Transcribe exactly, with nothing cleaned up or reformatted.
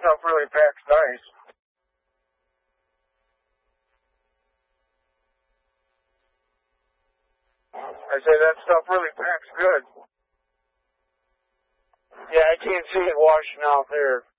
stuff really packs nice. I say that stuff really packs good. Yeah, I can't see it washing out there.